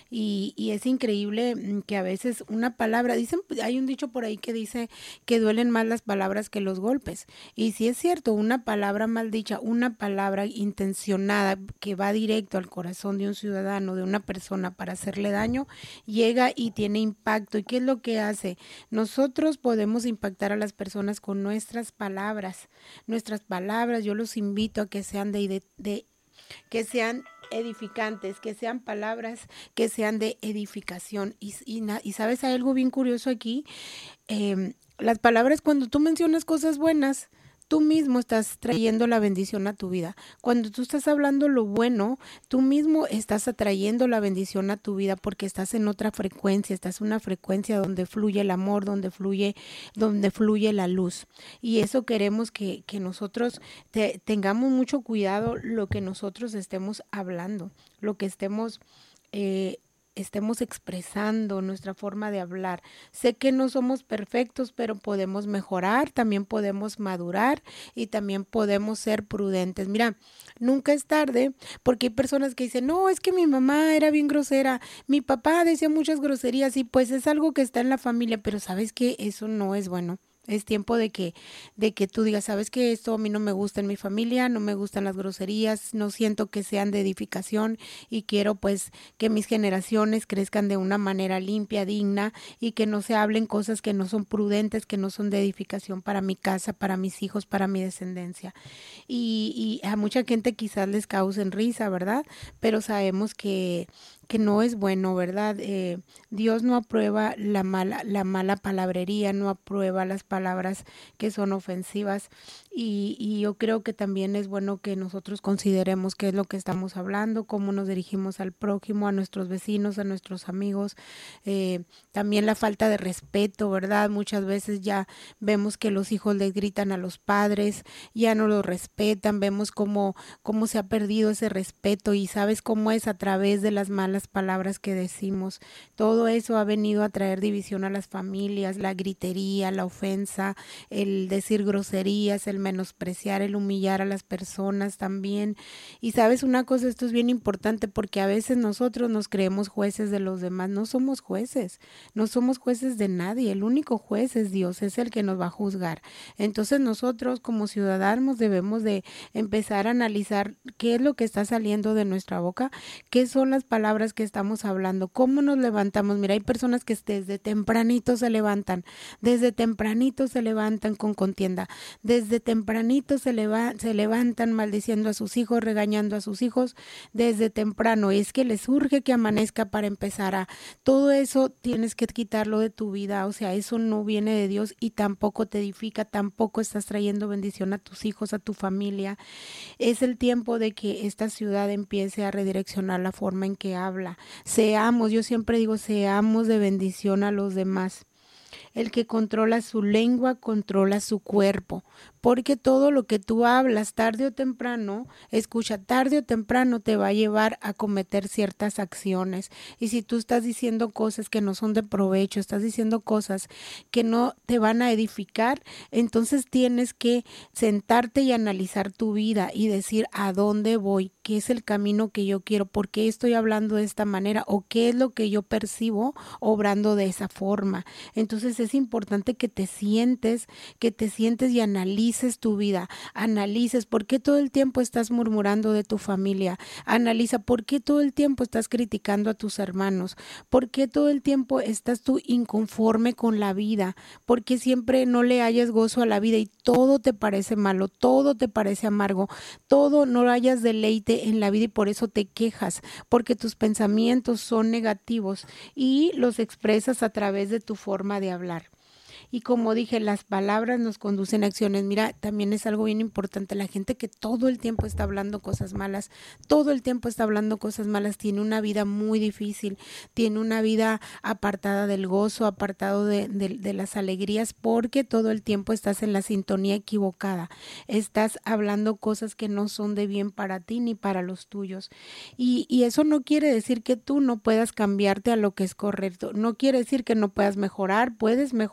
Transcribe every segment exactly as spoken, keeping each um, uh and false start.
Y, y es increíble mm, que a veces una palabra, dicen, hay un dicho por ahí que dice que duelen más las palabras que los golpes. Y si es cierto, una palabra mal dicha, una palabra intencionada que va directo al corazón de un ciudadano, de una persona para hacerle daño, llega y tiene impacto. ¿Y qué es lo que hace? Nosotros podemos impactar a las personas con nuestras palabras. Nuestras palabras, yo los invito a que sean de, de, de que sean edificantes, que sean palabras que sean de edificación. Y, y, y sabes, hay algo bien curioso aquí. Eh, las palabras, cuando tú mencionas cosas buenas, tú mismo estás trayendo la bendición a tu vida. Cuando tú estás hablando lo bueno, tú mismo estás atrayendo la bendición a tu vida porque estás en otra frecuencia, estás en una frecuencia donde fluye el amor, donde fluye, donde fluye la luz. Y eso queremos que, que nosotros te, tengamos mucho cuidado lo que nosotros estemos hablando, lo que estemos eh, estemos expresando nuestra forma de hablar. Sé que no somos perfectos, pero podemos mejorar, también podemos madurar y también podemos ser prudentes. Mira, nunca es tarde porque hay personas que dicen, no, es que mi mamá era bien grosera, mi papá decía muchas groserías y pues es algo que está en la familia, pero sabes que eso no es bueno. Es tiempo de que, de que tú digas, sabes que esto a mí no me gusta en mi familia, no me gustan las groserías, no siento que sean de edificación y quiero pues que mis generaciones crezcan de una manera limpia, digna y que no se hablen cosas que no son prudentes, que no son de edificación para mi casa, para mis hijos, para mi descendencia. Y, y a mucha gente quizás les causen risa, ¿verdad? Pero sabemos que, que no es bueno, ¿verdad? Eh, Dios no aprueba la mala, la mala palabrería, no aprueba las palabras que son ofensivas y, y yo creo que también es bueno que nosotros consideremos qué es lo que estamos hablando, cómo nos dirigimos al prójimo, a nuestros vecinos, a nuestros amigos, eh, también la falta de respeto, ¿verdad? Muchas veces ya vemos que los hijos les gritan a los padres, ya no los respetan, vemos cómo, cómo se ha perdido ese respeto y sabes cómo es a través de las malas palabras que decimos. Todo eso ha venido a traer división a las familias, la gritería, la ofensa, el decir groserías, el menospreciar, el humillar a las personas también. Y sabes una cosa, esto es bien importante porque a veces nosotros nos creemos jueces de los demás, no somos jueces, no somos jueces de nadie, el único juez es Dios, es el que nos va a juzgar. Entonces nosotros como ciudadanos debemos de empezar a analizar qué es lo que está saliendo de nuestra boca, qué son las palabras que estamos hablando, cómo nos levantamos. Mira, hay personas que desde tempranito se levantan, desde tempranito se levantan con contienda, desde tempranito se, leva se levantan maldiciendo a sus hijos, regañando a sus hijos, desde temprano. Es que les urge que amanezca para empezar a... Todo eso tienes que quitarlo de tu vida, o sea, eso no viene de Dios y tampoco te edifica, tampoco estás trayendo bendición a tus hijos, a tu familia. Es el tiempo de que esta ciudad empiece a redireccionar la forma en que habla. Seamos, yo siempre digo, seamos de bendición a los demás. El que controla su lengua controla su cuerpo, porque todo lo que tú hablas tarde o temprano, escucha, tarde o temprano te va a llevar a cometer ciertas acciones. Y si tú estás diciendo cosas que no son de provecho, estás diciendo cosas que no te van a edificar, entonces tienes que sentarte y analizar tu vida y decir a dónde voy, qué es el camino que yo quiero, por qué estoy hablando de esta manera o qué es lo que yo percibo obrando de esa forma. Entonces es importante que te sientes, que te sientes y analices tu vida, analices por qué todo el tiempo estás murmurando de tu familia, analiza por qué todo el tiempo estás criticando a tus hermanos, por qué todo el tiempo estás tú inconforme con la vida, por qué siempre no le hayas gozo a la vida y todo te parece malo, todo te parece amargo, todo no hayas deleite en la vida y por eso te quejas, porque tus pensamientos son negativos y los expresas a través de tu forma de hablar. Y como dije, las palabras nos conducen a acciones. Mira, también es algo bien importante. La gente que todo el tiempo está hablando cosas malas, todo el tiempo está hablando cosas malas, tiene una vida muy difícil, tiene una vida apartada del gozo, apartado de, de, de las alegrías, porque todo el tiempo estás en la sintonía equivocada. Estás hablando cosas que no son de bien para ti ni para los tuyos. Y, y eso no quiere decir que tú no puedas cambiarte a lo que es correcto. No quiere decir que no puedas mejorar, puedes mejorar,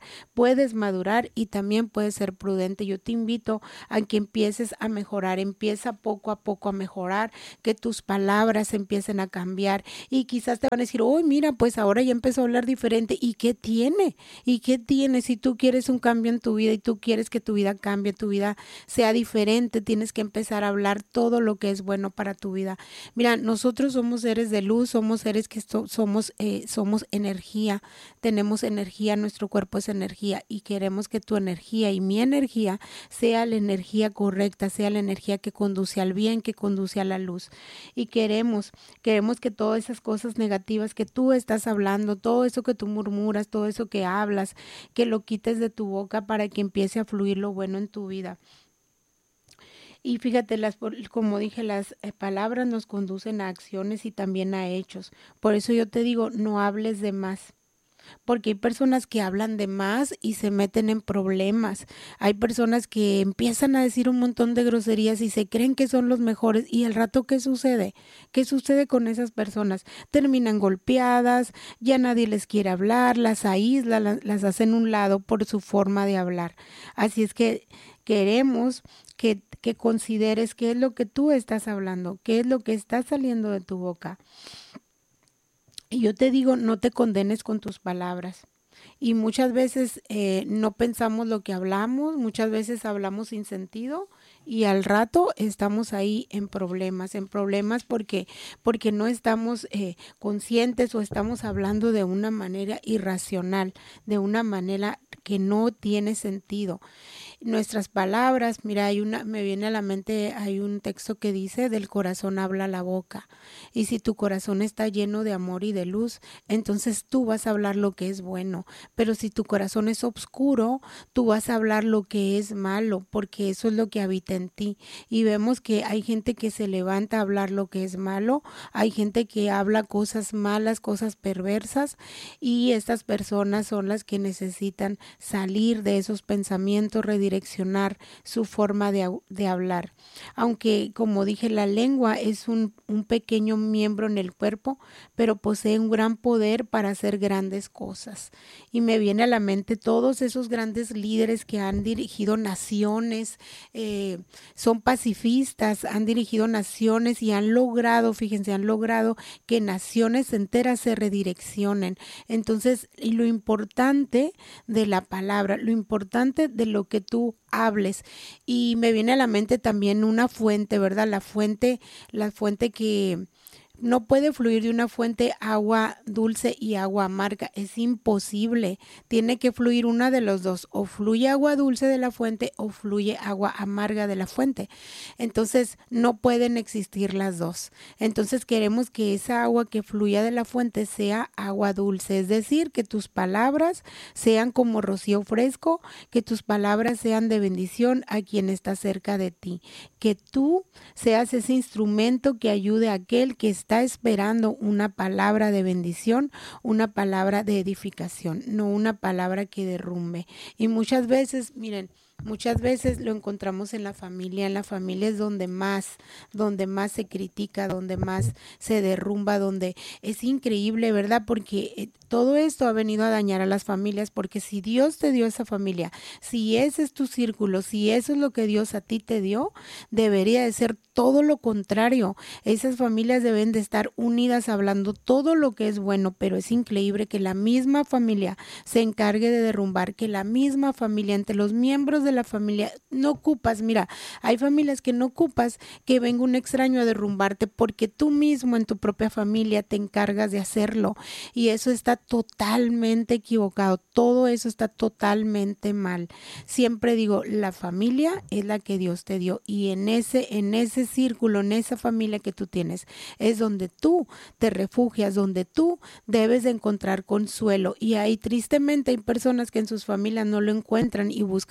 puedes madurar y también puedes ser prudente. Yo te invito a que empieces a mejorar, empieza poco a poco a mejorar, que tus palabras empiecen a cambiar y quizás te van a decir, oh, mira, pues ahora ya empezó a hablar diferente. ¿Y qué tiene? ¿Y qué tiene? Si tú quieres un cambio en tu vida y tú quieres que tu vida cambie, tu vida sea diferente, tienes que empezar a hablar todo lo que es bueno para tu vida. Mira, nosotros somos seres de luz, somos seres que so- somos, eh, somos energía, tenemos energía, nuestro cuerpo es energía y queremos que tu energía y mi energía sea la energía correcta, sea la energía que conduce al bien, que conduce a la luz. Y queremos, queremos que todas esas cosas negativas que tú estás hablando, todo eso que tú murmuras, todo eso que hablas, que lo quites de tu boca para que empiece a fluir lo bueno en tu vida. Y fíjate, las, como dije, las eh, palabras nos conducen a acciones y también a hechos. Por eso yo te digo, no hables de más. Porque hay personas que hablan de más y se meten en problemas. Hay personas que empiezan a decir un montón de groserías y se creen que son los mejores. Y al rato, ¿qué sucede? ¿Qué sucede con esas personas? Terminan golpeadas, ya nadie les quiere hablar, las aísla, las, las hacen a un lado por su forma de hablar. Así es que queremos que, que consideres qué es lo que tú estás hablando, qué es lo que está saliendo de tu boca. Y yo te digo, no te condenes con tus palabras. Y muchas veces eh, no pensamos lo que hablamos, muchas veces hablamos sin sentido y al rato estamos ahí en problemas, en problemas porque, porque no estamos eh, conscientes o estamos hablando de una manera irracional, de una manera que no tiene sentido. Nuestras palabras, mira, hay una, me viene a la mente, hay un texto que dice, del corazón habla la boca. Y si tu corazón está lleno de amor y de luz, entonces tú vas a hablar lo que es bueno. Pero si tu corazón es oscuro, tú vas a hablar lo que es malo, porque eso es lo que habita en ti. Y vemos que hay gente que se levanta a hablar lo que es malo, hay gente que habla cosas malas, cosas perversas, y estas personas son las que necesitan salir de esos pensamientos, redireccionar su forma de, de hablar. Aunque, como dije, la lengua es un, un pequeño miembro en el cuerpo, pero posee un gran poder para hacer grandes cosas. Y me viene a la mente todos esos grandes líderes que han dirigido naciones, eh, son pacifistas, han dirigido naciones y han logrado, fíjense, han logrado que naciones enteras se redireccionen. Entonces, y lo importante de la palabra, lo importante de lo que tú hables. Y me viene a la mente también una fuente, ¿verdad? La fuente, la fuente que no puede fluir de una fuente agua dulce y agua amarga, es imposible. Tiene que fluir una de los dos, o fluye agua dulce de la fuente o fluye agua amarga de la fuente. Entonces no pueden existir las dos. Entonces queremos que esa agua que fluya de la fuente sea agua dulce, es decir, que tus palabras sean como rocío fresco, que tus palabras sean de bendición a quien está cerca de ti, que tú seas ese instrumento que ayude a aquel que está está esperando una palabra de bendición, una palabra de edificación, no una palabra que derrumbe. Y muchas veces, miren, muchas veces lo encontramos en la familia, en la familia es donde más, donde más se critica, donde más se derrumba, donde es increíble, ¿verdad? Porque eh, todo esto ha venido a dañar a las familias, porque si Dios te dio esa familia, si ese es tu círculo, si eso es lo que Dios a ti te dio, debería de ser todo lo contrario. Esas familias deben de estar unidas hablando todo lo que es bueno, pero es increíble que la misma familia se encargue de derrumbar, que la misma familia, entre los miembros de la familia, no ocupas, mira, hay familias que no ocupas que venga un extraño a derrumbarte porque tú mismo en tu propia familia te encargas de hacerlo y eso está totalmente equivocado, todo eso está totalmente mal. Siempre digo, la familia es la que Dios te dio y en ese, en ese círculo, en esa familia que tú tienes, es donde tú te refugias, donde tú debes de encontrar consuelo y ahí tristemente hay personas que en sus familias no lo encuentran y buscan por fuera.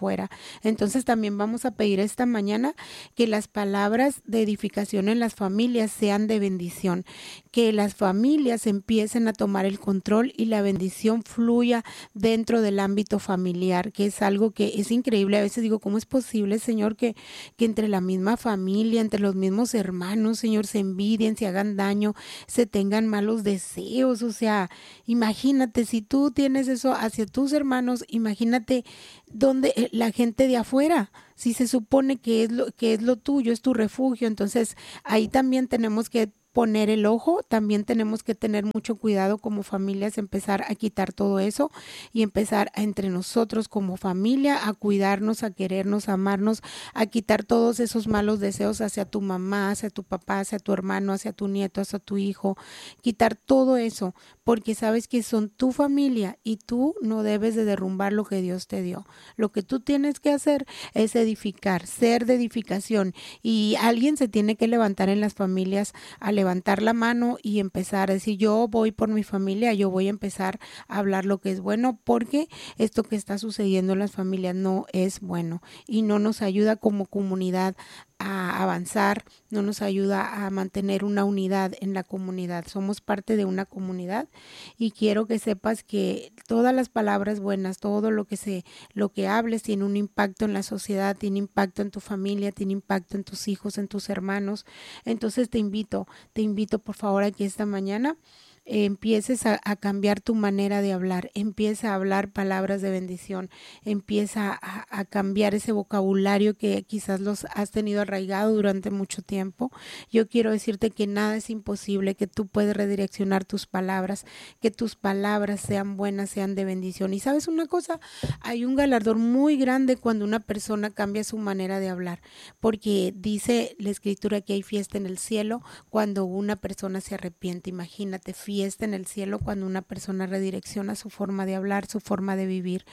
afuera. Entonces también vamos a pedir esta mañana que las palabras de edificación en las familias sean de bendición, que las familias empiecen a tomar el control y la bendición fluya dentro del ámbito familiar, que es algo que es increíble. A veces digo, ¿cómo es posible, Señor, que, que entre la misma familia, entre los mismos hermanos, Señor, se envidien, se hagan daño, se tengan malos deseos? O sea, imagínate, si tú tienes eso hacia tus hermanos, imagínate donde la gente de afuera, si se supone que es lo que es lo tuyo, es tu refugio. Entonces ahí también tenemos que poner el ojo, también tenemos que tener mucho cuidado como familias, empezar a quitar todo eso y empezar a, entre nosotros como familia, a cuidarnos, a querernos, a amarnos, a quitar todos esos malos deseos hacia tu mamá, hacia tu papá, hacia tu hermano, hacia tu nieto, hacia tu hijo, quitar todo eso, porque sabes que son tu familia y tú no debes de derrumbar lo que Dios te dio. Lo que tú tienes que hacer es edificar, ser de edificación, y alguien se tiene que levantar en las familias a levantar la mano y empezar a decir, yo voy por mi familia, yo voy a empezar a hablar lo que es bueno, porque esto que está sucediendo en las familias no es bueno y no nos ayuda como comunidad a avanzar, no nos ayuda a mantener una unidad en la comunidad. Somos parte de una comunidad y quiero que sepas que todas las palabras buenas, todo lo que se, lo que hables tiene un impacto en la sociedad, tiene impacto en tu familia, tiene impacto en tus hijos, en tus hermanos. Entonces te invito, te invito por favor a que esta mañana Eh, empieces a, a cambiar tu manera de hablar, empieza a hablar palabras de bendición, empieza a, a cambiar ese vocabulario que quizás los has tenido arraigado durante mucho tiempo. Yo quiero decirte que nada es imposible, que tú puedes redireccionar tus palabras, que tus palabras sean buenas, sean de bendición. Y sabes una cosa, hay un galardón muy grande cuando una persona cambia su manera de hablar, porque dice la escritura que hay fiesta en el cielo cuando una persona se arrepiente. Imagínate, fiesta en el cielo cuando una persona redirecciona su forma de hablar, su forma de vivir.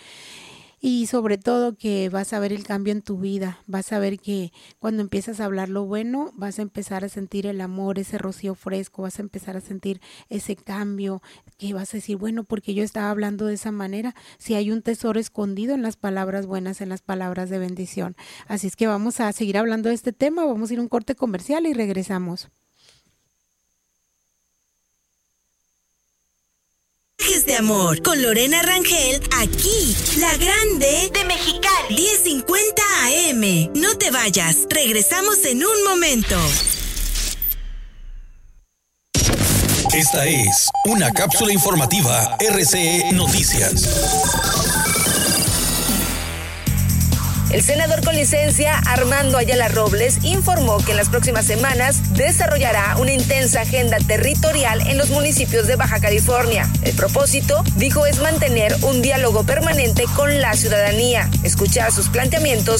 Y sobre todo que vas a ver el cambio en tu vida, vas a ver que cuando empiezas a hablar lo bueno, vas a empezar a sentir el amor, ese rocío fresco, vas a empezar a sentir ese cambio, que vas a decir, bueno, porque yo estaba hablando de esa manera, si hay un tesoro escondido en las palabras buenas, en las palabras de bendición. Así es que vamos a seguir hablando de este tema, vamos a ir a un corte comercial y regresamos. De amor con Lorena Rangel, aquí, la grande de Mexicali, diez cincuenta A M. No te vayas, regresamos en un momento. Esta es una cápsula informativa R C E Noticias. El senador con licencia Armando Ayala Robles informó que en las próximas semanas desarrollará una intensa agenda territorial en los municipios de Baja California. El propósito, dijo, es mantener un diálogo permanente con la ciudadanía, escuchar sus planteamientos